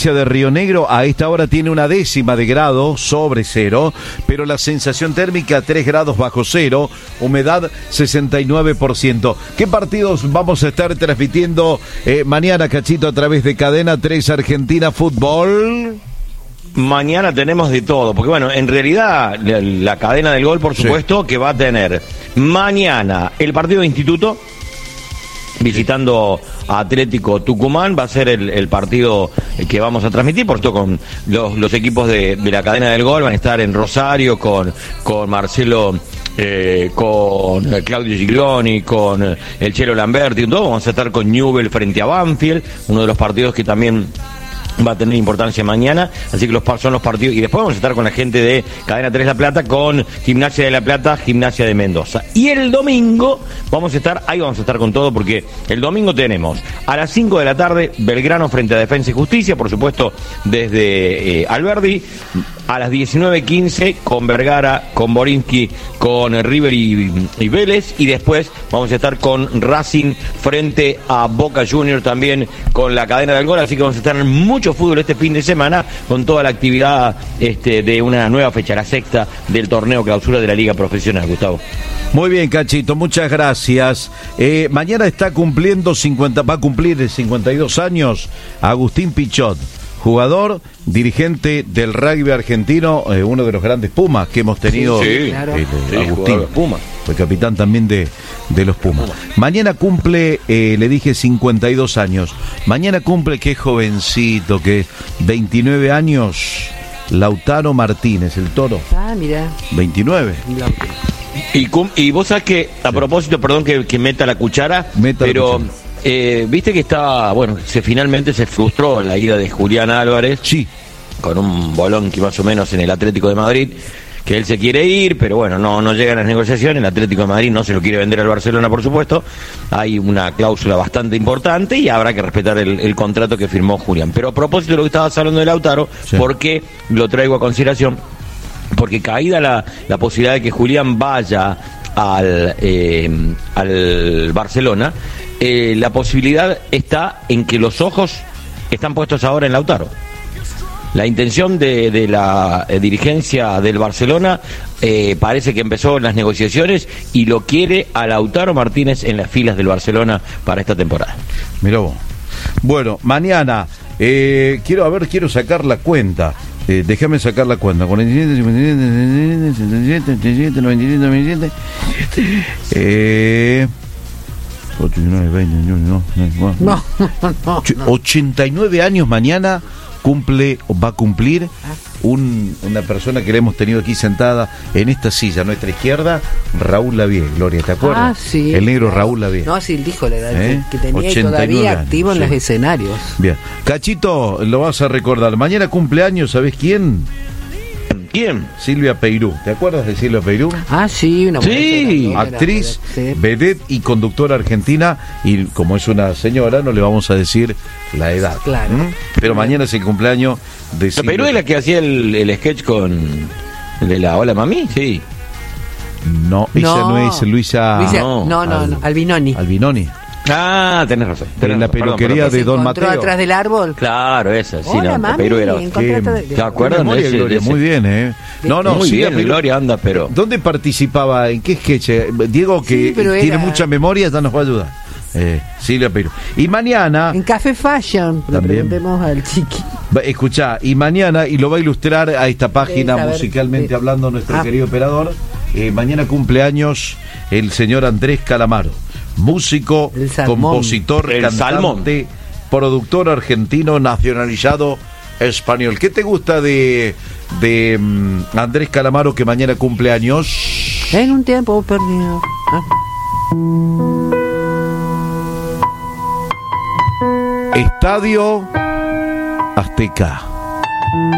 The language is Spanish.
provincia de Río Negro a esta hora tiene 1/10 de grado sobre cero, pero la sensación térmica 3 grados bajo cero, humedad 69%. ¿Qué partidos vamos a estar transmitiendo mañana, Cachito, a través de Cadena 3 Argentina Fútbol? Mañana tenemos de todo, porque bueno, en realidad la cadena del gol, por supuesto, sí, que va a tener mañana el partido de Instituto visitando a Atlético Tucumán. Va a ser el partido que vamos a transmitir, por supuesto, con los equipos de la cadena del gol. Van a estar en Rosario con Marcelo, con Claudio Gigloni, con el Chelo Lamberti, todo. Vamos a estar con Newell frente a Banfield, uno de los partidos que también va a tener importancia mañana, así que son los partidos. Y después vamos a estar con la gente de Cadena 3 La Plata, con Gimnasia de La Plata, Gimnasia de Mendoza. Y el domingo vamos a estar con todo, porque el domingo tenemos a las 5 de la tarde Belgrano frente a Defensa y Justicia, por supuesto desde Alberdi. A las 19:15 con Vergara, con Borinsky, con River y Vélez. Y después vamos a estar con Racing frente a Boca Juniors, también con la cadena del gol. Así que vamos a estar en mucho fútbol este fin de semana, con toda la actividad de una nueva fecha, la sexta del torneo clausura de la Liga Profesional, Gustavo. Muy bien, Cachito, muchas gracias. Mañana va a cumplir 52 años Agustín Pichot, jugador, dirigente del rugby argentino, uno de los grandes Pumas que hemos tenido. Sí, claro. Agustín Pumas. Fue capitán también de los Pumas. Mañana cumple, le dije, 52 años. Mañana cumple, qué jovencito que es, 29 años, Lautaro Martínez, el Toro. Ah, mira. 29. Y vos sabés que, a propósito, perdón que meta la cuchara, pero... viste que finalmente se frustró la ida de Julián Álvarez, sí, con un Bolonqui más o menos en el Atlético de Madrid, que él se quiere ir, pero bueno, no llegan las negociaciones. El Atlético de Madrid no se lo quiere vender al Barcelona, por supuesto. Hay una cláusula bastante importante y habrá que respetar el contrato que firmó Julián. Pero a propósito de lo que estabas hablando de Lautaro, sí, ¿por qué lo traigo a consideración? Porque caída la posibilidad de que Julián vaya al Barcelona, la posibilidad está en que los ojos están puestos ahora en Lautaro. La intención de la dirigencia del Barcelona parece que empezó en las negociaciones y lo quiere a Lautaro Martínez en las filas del Barcelona para esta temporada. Mirá vos. Bueno, mañana quiero sacar la cuenta. Déjame sacar la cuenta. 47, 57, 77, 97, 97. 89, 20, no. 89 años mañana va a cumplir una persona que le hemos tenido aquí sentada en esta silla a nuestra izquierda, Raúl Lavie. Gloria, ¿te acuerdas? Ah, sí. El negro Raúl Lavie. No, sí, dijo la edad que tenía, y todavía años, activo en los escenarios. Bien. Cachito, lo vas a recordar. Mañana cumpleaños, ¿sabés quién? ¿Quién? Silvia Peirú. ¿Te acuerdas de Silvia Peirú? Ah, sí, una mujer. Sí, actriz, vedette y conductora argentina. Y como es una señora, no le vamos a decir la edad. Claro. Pero mañana es el cumpleaños de Silvia. Peirú es la que hacía el sketch con el de la Hola Mami, sí. No, esa no es Luisa. No, Albinoni. Ah, tenés razón. En la peluquería de Don Mateo. Atrás del árbol. Claro, esa. Sí, Hola, mami, Perú era. ¿te acuerdas? Muy bien, No, muy bien, Gloria anda, pero... ¿Dónde participaba? ¿En qué sketch? Diego, que tiene mucha memoria, ya nos va a ayudar. Silvia Peirú. Y mañana... En Café Fashion, le preguntemos al chiqui. Escuchá, y mañana, y lo va a ilustrar a esta página musicalmente hablando nuestro querido operador, mañana cumpleaños el señor Andrés Calamaro. Músico, compositor, cantante, productor argentino nacionalizado español. ¿Qué te gusta de Andrés Calamaro, que mañana cumple años? En un tiempo perdido. Estadio Azteca.